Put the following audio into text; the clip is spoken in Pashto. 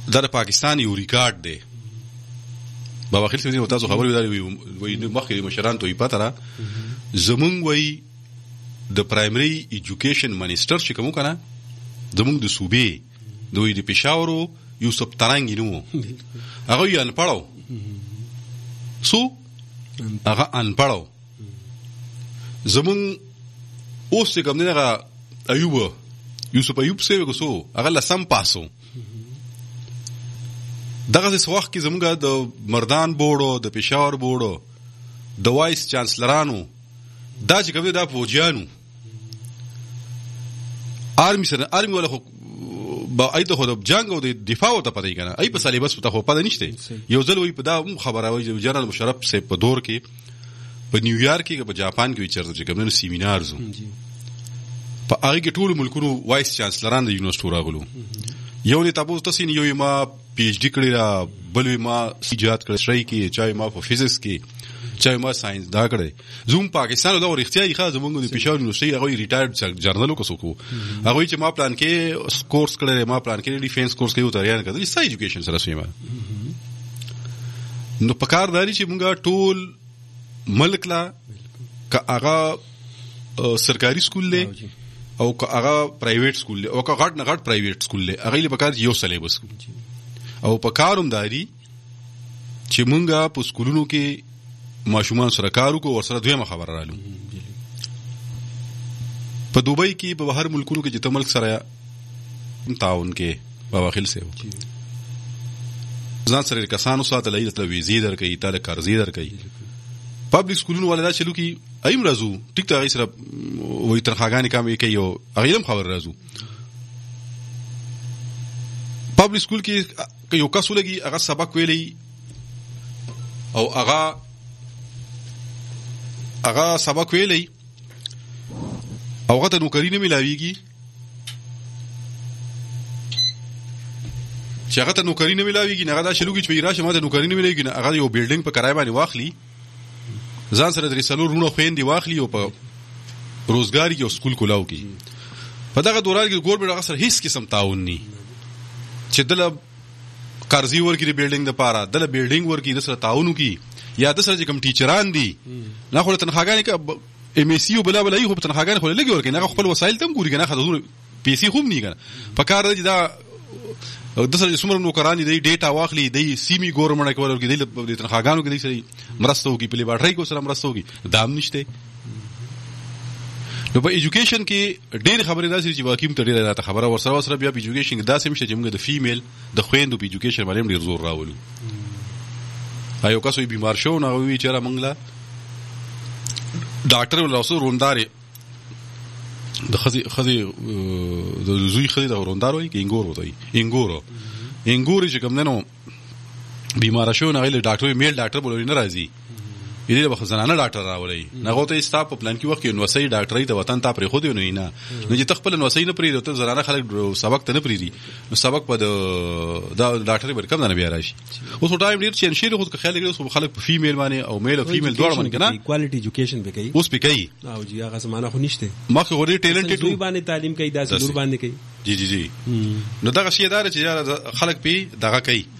دا د پاکستان یو ریکارډ دی. بابا خیل سیدی تاسو خبرې ودارې مخکې مشران ته یې پته را زمونږ وایي د پرایمري ایجوکیشن منیسټر چې کوم کنه زمونږ د صوبې د وایي د پېښور یوسف ترنګي نو هغه یې انپړو هغه انپړو زمونږ اوس چې کوم دی هغه یوسف ایوب سیوی کو سو هغه لسم پاسو دغه څه وخت کې زمونږ د مردان بورډو د پېښور بورډو د وایس چانسلرانو دا چې کوم دی دا فوجیانو آرمی ولا خو با ایته خو د جنگ او د دفاع ته پته کنه ای په سلیبس ته خو پته نشته. یو ځل وی په دا خبره وای جنرال مشرف سه په دور کې په نیویارک کې په جاپان کې چرته چې کوم سیمینار زو په هغه کې ټول ملکونو وایس چانسلران د یونیورسيټو راغلو. یو نه تاسو تاسو یو ما پی ایچ ډی کړی را بل ما سیجات کړی شای کې چای ما په فزکس کې چای ما ساينس دا کړی. زوم پاکستان دا ورختیاي ښه زمونږ د پېښور یونیورسيټي هغه ریټایرډ جرنالو کو سکو هغه چې ما پلان کې کورس کړی ما پلان کې ډیفنس کورس کې وتریان کړی سای ایجوکیشن سره سیمه نو پکار داري چې مونږه ټول ملک لا که هغه سرکاري سکول له او که هغه پرایویټ سکول له او که غټ نه غټ پرایویټ سکول له هغه له پکار یو سلیبس او پکاروم داري چې مونږه په سکولونو کې ماشومان سره کارو کو ورسره دویمه خبر رالو. په دوبۍ کې په بهر ملکونو کې چې ته ملک سره تعاون کې بابا خیل سیو ځان سره کسانو ساتل ای ته ویزې درکې ته قرضې درکې پبلک سکولونو ولدا چلو کې ایم رازو ټیک ته سره وې ترخاګانی کام یې کوي او هغه خبر رازو پبلک سکول کې یو کس ولګي هغه سبق ویلي او هغه سبق ویلي او هغه ته نوکری نه ملاويږي چې هغه ته نوکری نه ملاويږي نه هغه دا شلوږي چې راشه ماته نوکری نه ملاويږي نه هغه یو بیلډینګ په کرای باندې واخلي ځان سره درې سلور رونو خويندې واخلي او په روزګاری کې سکول کولاو کی په دغه دوران کې ګورنمنت هغه سره هیڅ قسم تعاون نه چې دله قرضې ورکړي د بیلډینګ د پاره دله بیلډینګ ورکړي د سره تعاون کی یا د سره کوم ټیچران دي نه خو تنخواګانې کا ام اس یو بلا بلا یو په تنخواګانې خو لګي ورکړي نه خپل وسایل تم ګوري نه خدای پیسې خوب نه کنه په کار دی دا د سره څومره نوکران دي ډیټا واخلي دی سیمي ګورنمنت کې ورکړي د تنخواګانو کې دی سره مرسته وکړي په لیبارټري کو سره مرسته وکړي دام نشته. نو په ایجوکیشن کې ډېر خبرې داسې چې واقعي ته ډېر راته خبره ورسره بیا په ایجوکیشن کې داسې مشه چې موږ د فیمیل د خويندو په ایجوکیشن باندې ډېر زور راولو. ایو کاسو بیمار شو نه وی چې را منګلا ډاکټر ول اوسو رونداري د خزي د زوی خزي د روندارو کې انګورو چې کوم نو بیمار شو نه غل ډاکټر میل ډاکټر بولوي نه راځي یله به زنانه ډاکټر راولي نه غوته استاپ په پلان کې وخت نو سي ډاکټري ته وطن ته پرې خو دی نه چې تخپل نو سي نه پرې ته زنانه خلک سبق ته نه پرې نو سبق په دا ډاکټري بر کم نه بیا راشي اوس ټایم ډیر چین شي خو خیال لري اوس خلک په فیمیل باندې او میل او فیمیل دواړه باندې کنه کوالټي ایجوکیشن به کوي اوس به کوي او جی هغه زمانہ خو نشته مخه غوړي ټیلنټډ دوی باندې تعلیم کوي دا ضرور باندې کوي جی نو دا شی دار چې خلک په دغه کوي